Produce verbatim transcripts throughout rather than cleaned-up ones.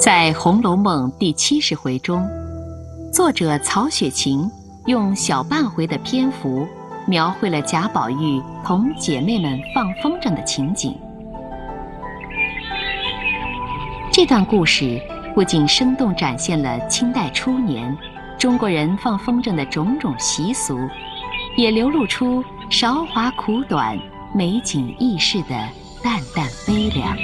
在《红楼梦》第七十回中，作者曹雪芹用小半回的篇幅描绘了贾宝玉同姐妹们放风筝的情景。这段故事不仅生动展现了清代初年中国人放风筝的种种习俗，也流露出韶华苦短、美景易逝的淡淡悲凉。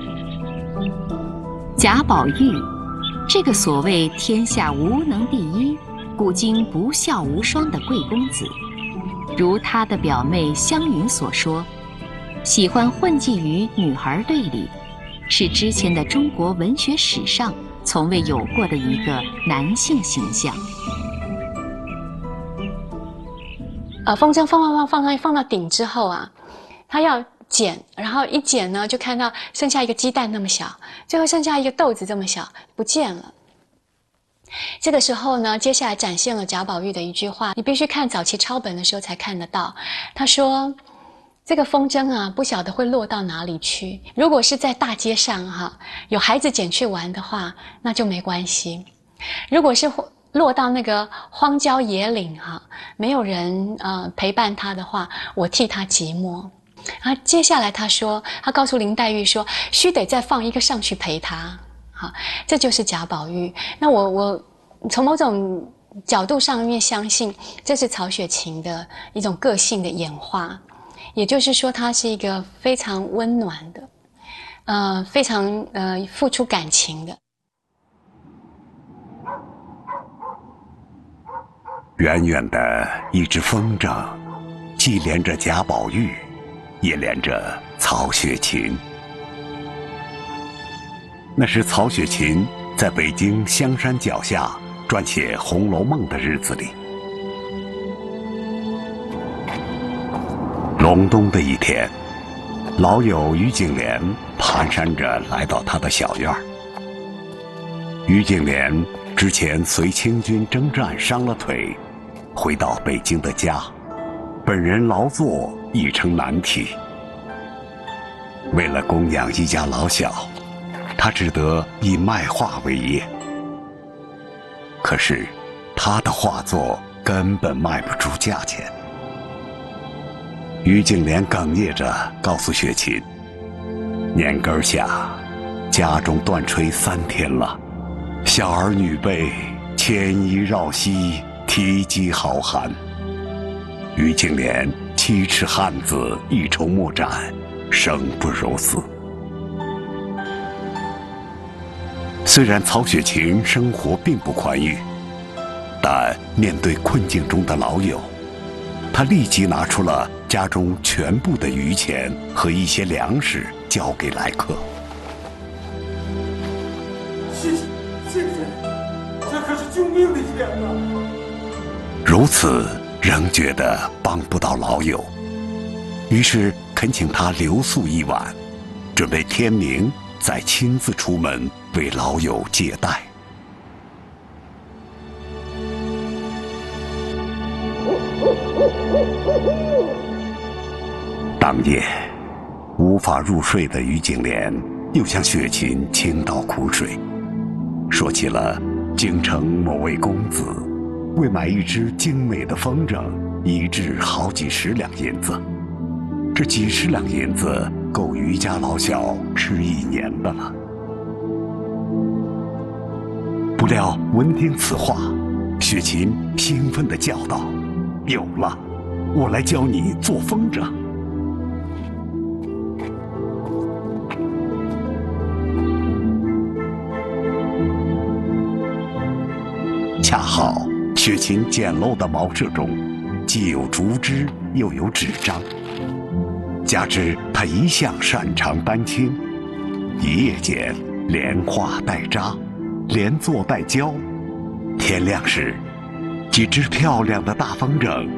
贾宝玉这个所谓天下无能第一、古今不孝无双的贵公子，如他的表妹湘云所说，喜欢混迹于女孩队里，是之前的中国文学史上从未有过的一个男性形象。 呃，风筝放放放放到放到顶之后啊，他要捡，然后一捡呢，就看到剩下一个鸡蛋那么小，最后剩下一个豆子这么小，不见了。这个时候呢，接下来展现了贾宝玉的一句话，你必须看早期抄本的时候才看得到。他说：“这个风筝啊，不晓得会落到哪里去。如果是在大街上哈，有孩子捡去玩的话，那就没关系；如果是落到那个荒郊野岭哈，没有人呃陪伴他的话，我替他寂寞。”啊，接下来他说，他告诉林黛玉说，须得再放一个上去陪他。好，这就是贾宝玉。那我我从某种角度上面相信，这是曹雪芹的一种个性的演化，也就是说，他是一个非常温暖的，呃，非常呃付出感情的。 远远的一只风筝，既连着贾宝玉，也连着曹雪芹。那是曹雪芹在北京香山脚下撰写《红楼梦》的日子里。隆冬的一天，老友于景莲蹒跚着来到他的小院。于景莲之前随清军征战伤了腿，回到北京的家，本人劳作已成难题。为了供养一家老小，他只得以卖画为业。可是他的画作根本卖不出价钱。于景莲哽咽着告诉雪芹，年根下家中断炊三天了，小儿女辈牵衣绕膝，啼饥好寒。于景莲七尺汉子一筹莫展，生不如死。虽然曹雪芹生活并不宽裕，但面对困境中的老友，他立即拿出了家中全部的余钱和一些粮食交给来客。 谢谢，谢谢，这可是救命的钱啊！ 如此仍觉得帮不到老友，于是恳请他留宿一晚，准备天明再亲自出门为老友接待。当夜无法入睡的于景莲又向雪芹倾倒苦水，说起了京城某位公子为买一只精美的风筝，一掷好几十两银子，这几十两银子够于家老小吃一年的了。不料闻听此话，雪芹兴奋地叫道：“有了，我来教你做风筝。”恰好雪芹简陋的茅舍中，既有竹枝，又有纸张，加之他一向擅长丹青，一夜间连画带扎，连做带教。天亮时，几只漂亮的大风筝